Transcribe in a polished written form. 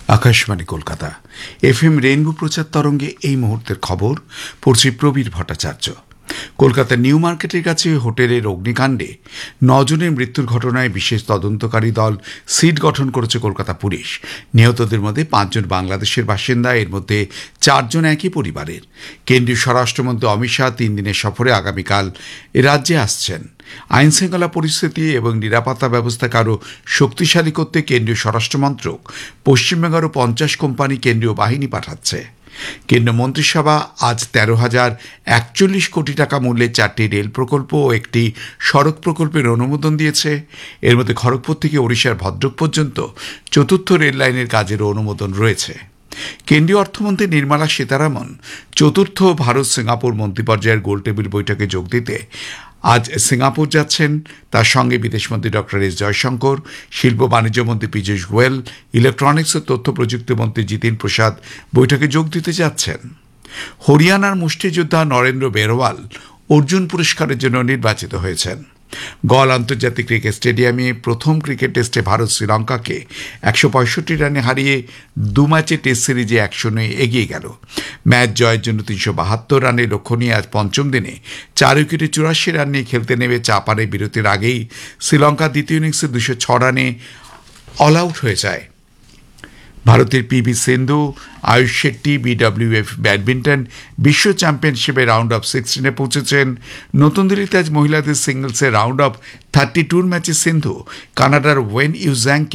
Akashvani Kolkata FM rainbow প্রচার তরঙ্গে এই মুহূর্তের খবর পড়ছি প্রবীর ভট্টাচার্য। কলকাতার নিউ মার্কেটের কাছে হোটেলের অগ্নিকাণ্ডে 9 জনের মৃত্যুর ঘটনায় বিশেষ তদন্তকারী দল সিট গঠন করেছে কলকাতা পুলিশ। নিহতদের মধ্যে 5 জন বাংলাদেশের বাসিন্দা, এর মধ্যে 4 জন একই পরিবারের। কেন্দ্রীয় স্বরাষ্ট্রমন্ত্রী অমিত শাহ 3 দিনের সফরে আগামীকাল রাজ্যে আসছেন। আইন শৃঙ্খলা পরিস্থিতি এবং নিরাপত্তা ব্যবস্থাকে আরও শক্তিশালী করতে কেন্দ্রীয় স্বরাষ্ট্রমন্ত্রক পশ্চিমবঙ্গেরও 50 কোম্পানি কেন্দ্রীয় বাহিনী পাঠাচ্ছে। কেন্দ্রীয় মন্ত্রিসভা আজ 13,041 কোটি টাকা মূল্যের 4টি রেল প্রকল্প ও একটি সড়ক প্রকল্পের অনুমোদন দিয়েছে। এর মধ্যে খড়গপুর থেকে ওড়িশার ভদ্রক পর্যন্ত 4র্থ রেল লাইনের কাজেরও অনুমোদন রয়েছে। কেন্দ্রীয় অর্থমন্ত্রী নির্মলা সীতারামন 4র্থ ভারত সিঙ্গাপুর মন্ত্রীপর্যায়ের গোলটেবিল বৈঠকে যোগ দিতে আজ সিঙ্গাপুর যাচ্ছেন। তার সঙ্গে বিদেশমন্ত্রী ডক্টর এস জয়শঙ্কর, শিল্প বাণিজ্য মন্ত্রী পীযূষ গোয়েল, ইলেকট্রনিক্স ও তথ্য প্রযুক্তি মন্ত্রী জিতিন প্রসাদ বৈঠকে যোগ দিতে যাচ্ছেন। হরিয়ানার মুষ্টিযোদ্ধা নরেন্দ্র বেরওয়াল অর্জুন পুরস্কারের জন্য নির্বাচিত হয়েছেন। গল আন্তর্জাতিক ক্রিকেট স্টেডিয়ামে প্রথম ক্রিকেট টেস্টে ভারত শ্রীলঙ্কাকে 165 রানে হারিয়ে 2 ম্যাচে টেস্ট সিরিজে 1-0 এগিয়ে গেল। ম্যাচ জয়ের জন্য 372 রানের লক্ষ্য নিয়ে আজ পঞ্চম দিনে 4 উইকেটে 84 রান নিয়ে খেলতে নেমে চাপারে বিরতির আগেই শ্রীলঙ্কা দ্বিতীয় ইনিংসে 206 রানে অল আউট হয়ে যায়। ভারতের পিভি সিন্ধু, আয়ুষ শেট্টি বিডব্লিউএফ ব্যাডমিন্টন বিশ্ব চ্যাম্পিয়নশিপে রাউন্ড অফ 16-এ পৌঁছেছেন। নতুন দিল্লিতে আজ মহিলাদের সিঙ্গলসে রাউন্ড অফ 32 ম্যাচে সিন্ধু কানাডার ওয়েন ইউজ্যাংকে